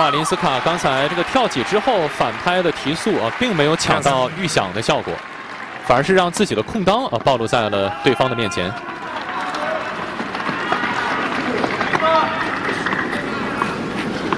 瓦林斯卡刚才这个跳起之后反拍的提速并没有抢到预想的效果，反而是让自己的空当暴露在了对方的面前。